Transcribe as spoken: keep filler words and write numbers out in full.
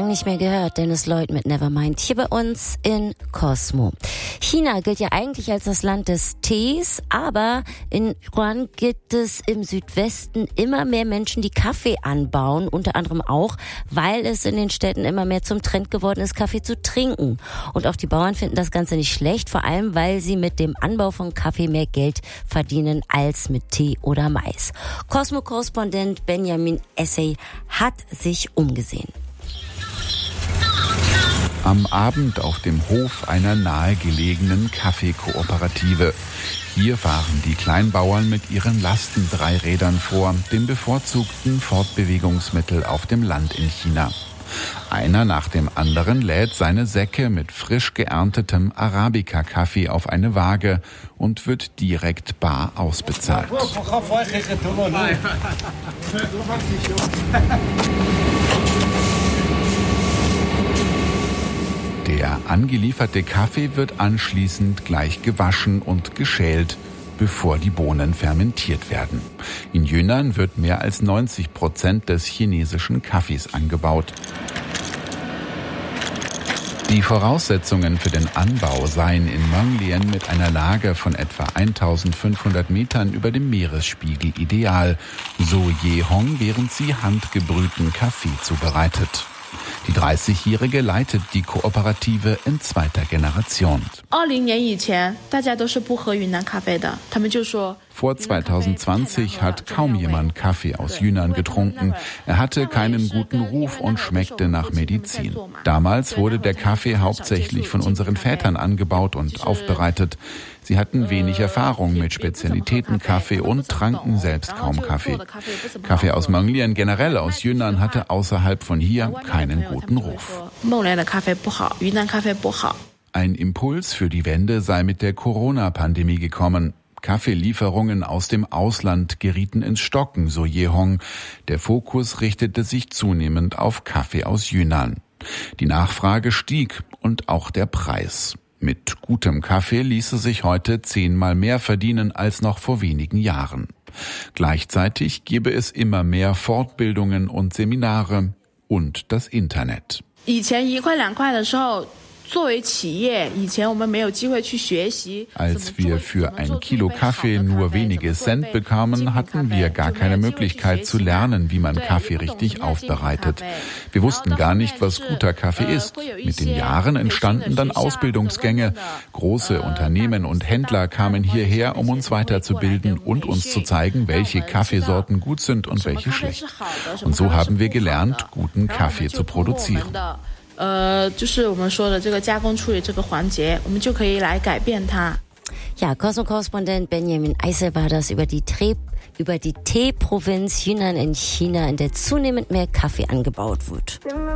Lang nicht mehr gehört, Dennis Lloyd mit Nevermind hier bei uns in Cosmo. China gilt ja eigentlich als das Land des Tees, aber in Yuan gibt es im Südwesten immer mehr Menschen, die Kaffee anbauen, unter anderem auch, weil es in den Städten immer mehr zum Trend geworden ist, Kaffee zu trinken. Und auch die Bauern finden das Ganze nicht schlecht, vor allem weil sie mit dem Anbau von Kaffee mehr Geld verdienen als mit Tee oder Mais. Cosmo-Korrespondent Benjamin Essay hat sich umgesehen. Am Abend auf dem Hof einer nahegelegenen Kaffeekooperative. Hier fahren die Kleinbauern mit ihren Lastendreirädern vor, dem bevorzugten Fortbewegungsmittel auf dem Land in China. Einer nach dem anderen lädt seine Säcke mit frisch geerntetem Arabica-Kaffee auf eine Waage und wird direkt bar ausbezahlt. Der angelieferte Kaffee wird anschließend gleich gewaschen und geschält, bevor die Bohnen fermentiert werden. In Yunnan wird mehr als neunzig Prozent des chinesischen Kaffees angebaut. Die Voraussetzungen für den Anbau seien in Menglian mit einer Lage von etwa eintausendfünfhundert Metern über dem Meeresspiegel ideal, so Ye Hong, während sie handgebrühten Kaffee zubereitet. Die dreißigjährige leitet die Kooperative in zweiter Generation. Vor zweitausendzwanzig hat kaum jemand Kaffee aus Yunnan getrunken. Er hatte keinen guten Ruf und schmeckte nach Medizin. Damals wurde der Kaffee hauptsächlich von unseren Vätern angebaut und aufbereitet. Sie hatten wenig Erfahrung mit Spezialitäten-Kaffee und tranken selbst kaum Kaffee. Kaffee aus Menglian, generell aus Yunnan, hatte außerhalb von hier keinen guten Ruf. Ein Impuls für die Wende sei mit der Corona-Pandemie gekommen. Kaffeelieferungen aus dem Ausland gerieten ins Stocken, so Ye Hong. Der Fokus richtete sich zunehmend auf Kaffee aus Yunnan. Die Nachfrage stieg und auch der Preis. Mit gutem Kaffee ließe sich heute zehnmal mehr verdienen als noch vor wenigen Jahren. Gleichzeitig gebe es immer mehr Fortbildungen und Seminare und das Internet. Als wir für ein Kilo Kaffee nur wenige Cent bekamen, hatten wir gar keine Möglichkeit zu lernen, wie man Kaffee richtig aufbereitet. Wir wussten gar nicht, was guter Kaffee ist. Mit den Jahren entstanden dann Ausbildungsgänge. Große Unternehmen und Händler kamen hierher, um uns weiterzubilden und uns zu zeigen, welche Kaffeesorten gut sind und welche schlecht. Und so haben wir gelernt, guten Kaffee zu produzieren. Ja, Cosmo-Korrespondent Benjamin Essay war das über die, Tre- über die Teeprovinz Yunnan in China, in der zunehmend mehr Kaffee angebaut wird.